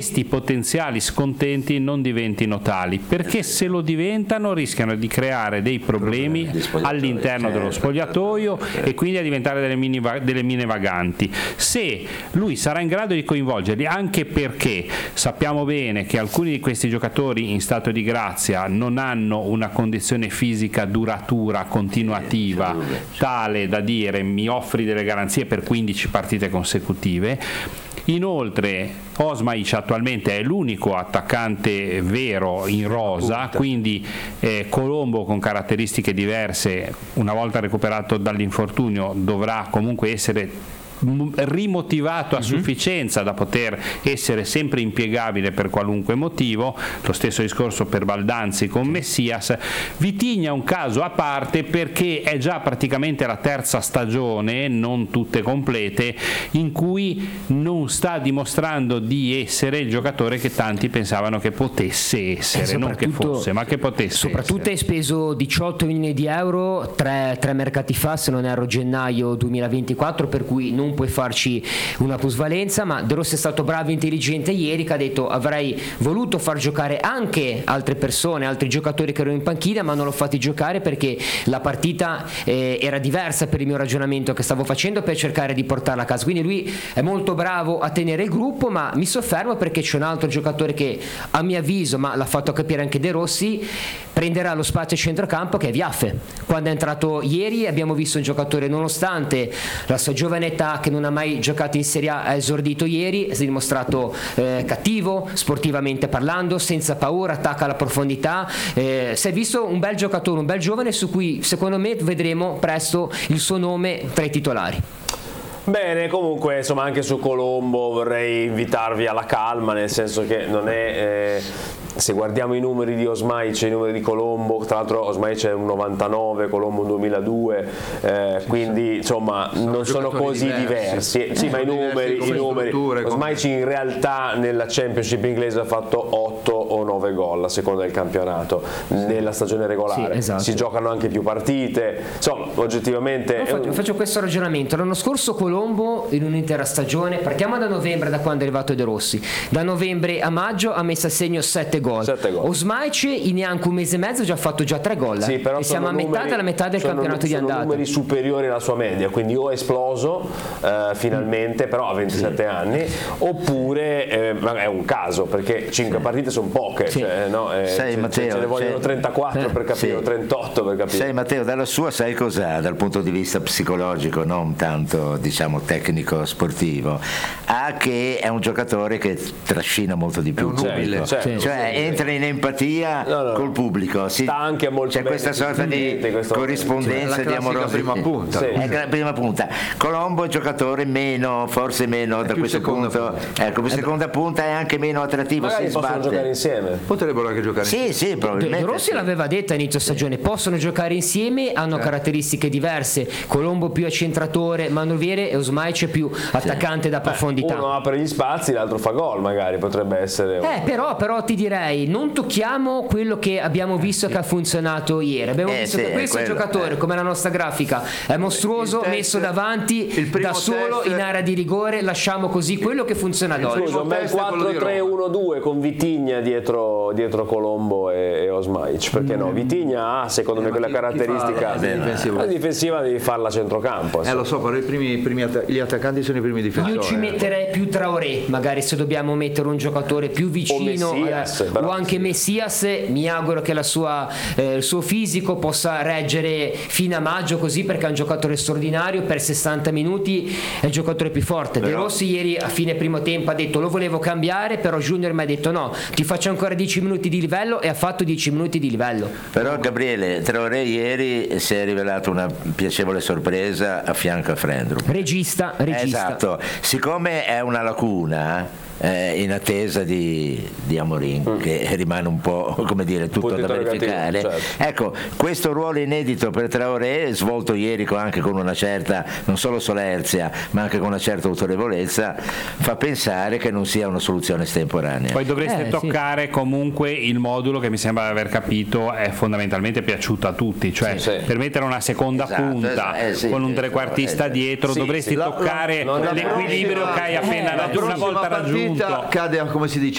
questi potenziali scontenti non diventino tali, perché se lo diventano rischiano di creare dei problemi all'interno dello spogliatoio e quindi a diventare delle mine vaganti. Se lui sarà in grado di coinvolgerli, anche perché sappiamo bene che alcuni di questi giocatori in stato di grazia non hanno una condizione fisica duratura, continuativa, tale da dire mi offri delle garanzie per 15 partite consecutive. Inoltre Osmaic attualmente è l'unico attaccante vero in rosa, quindi Colombo con caratteristiche diverse, una volta recuperato dall'infortunio, dovrà comunque essere rimotivato a sufficienza da poter essere sempre impiegabile per qualunque motivo. Lo stesso discorso per Baldanzi con Messias. Vitigna è un caso a parte perché è già praticamente la terza stagione, non tutte complete, in cui non sta dimostrando di essere il giocatore che tanti pensavano che potesse essere, non che fosse, ma che potesse soprattutto essere. Hai speso 18 milioni di euro tre mercati fa, se non erro gennaio 2024, per cui non puoi farci una plusvalenza. Ma De Rossi è stato bravo e intelligente ieri, che ha detto avrei voluto far giocare anche altre persone, altri giocatori che erano in panchina, ma non l'ho fatti giocare perché la partita era diversa per il mio ragionamento che stavo facendo per cercare di portarla a casa. Quindi lui è molto bravo a tenere il gruppo, ma mi soffermo perché c'è un altro giocatore che a mio avviso, ma l'ha fatto capire anche De Rossi, prenderà lo spazio a centrocampo, che è Viaffe. Quando è entrato ieri abbiamo visto un giocatore, nonostante la sua giovane età, che non ha mai giocato in Serie A, ha esordito ieri, si è dimostrato cattivo, sportivamente parlando, senza paura, attacca alla profondità, si è visto un bel giocatore, un bel giovane su cui secondo me vedremo presto il suo nome tra i titolari. Bene, comunque insomma anche su Colombo vorrei invitarvi alla calma, nel senso che non è se guardiamo i numeri di Osmaic e i numeri di Colombo, tra l'altro Osmaic è un 99, Colombo un 2002, quindi insomma non sono così diversi. Sì, ma i numeri Osmaic in realtà nella Championship inglese ha fatto 8 o 9 gol a seconda del campionato nella stagione regolare. Sì, esatto. Si giocano anche più partite, insomma oggettivamente faccio questo ragionamento. L'anno scorso Colombo in un'intera stagione, partiamo da novembre, da quando è arrivato De Rossi, da novembre a maggio ha messo a segno 7 gol. Osmaic in neanche un mese e mezzo ha già fatto 3 gol, sì, però e siamo a metà della metà del campionato di andata. Sono numeri superiori alla sua media, quindi o è esploso finalmente, però a 27 anni, oppure è un caso, perché 5 partite sono poche, cioè, no? Matteo, ce ne vogliono 34 per capire, 38 per capire. Sai Matteo, dalla sua sai cos'ha dal punto di vista psicologico, non tanto diciamo tecnico sportivo, che è un giocatore che trascina molto di più il pubblico, cioè entra in empatia col pubblico, sta anche molto c'è questa sorta di corrispondenza di amorosa prima punta. È la prima punta. Colombo è un giocatore forse meno da questo punto, come seconda punta è anche meno attrattivo, magari si possono giocare insieme, potrebbero anche giocare insieme. Sì, probabilmente. De Rossi l'aveva detto a inizio stagione, possono giocare insieme, hanno caratteristiche diverse, Colombo più accentratore, manovriere, e Osmaic più attaccante da profondità. Uno apre gli spazi, l'altro fa gol, magari potrebbe essere però ti direi non tocchiamo quello che abbiamo visto che ha funzionato ieri. Abbiamo visto che questo giocatore, come la nostra grafica, è mostruoso, messo davanti da solo in area di rigore, lasciamo così quello che funziona ad oggi. Scusa, ma il 4-3-1-2 con Vitigna dietro Colombo e Osmaic, perché no? Vitigna ha secondo me quella caratteristica la difensiva, devi farla a centrocampo. Lo so, però gli attaccanti sono i primi difensori. Io ci metterei più Traoré, magari se dobbiamo mettere un giocatore più vicino, o anche Messias. Mi auguro che il suo fisico possa reggere fino a maggio, così, perché è un giocatore straordinario, per 60 minuti è il giocatore più forte. De Rossi ieri a fine primo tempo ha detto lo volevo cambiare, però Junior mi ha detto no, ti faccio ancora 10 minuti di livello, e ha fatto 10 minuti di livello. Però Gabriele, Traoré ieri si è rivelato una piacevole sorpresa a fianco a Frendrup, regista. Esatto, siccome è una lacuna in attesa di Amorim, che rimane un po', come dire, tutto da verificare, ecco, questo ruolo inedito per Traoré, svolto ieri anche con una certa, non solo solerzia, ma anche con una certa autorevolezza, fa pensare che non sia una soluzione estemporanea. Poi dovreste toccare comunque il modulo che mi sembra di aver capito è fondamentalmente piaciuto a tutti, cioè per mettere una seconda punta con un trequartista dietro dovresti toccare l'equilibrio che hai appena una volta raggiunto. Cade, come si dice,